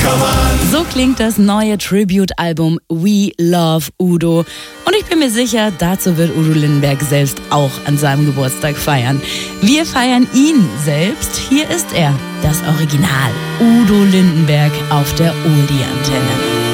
So klingt das neue Tribute-Album We Love Udo. Und ich bin mir sicher, dazu wird Udo Lindenberg selbst auch an seinem Geburtstag feiern. Wir feiern ihn selbst. Hier ist er, das Original. Udo Lindenberg auf der Oldie-Antenne.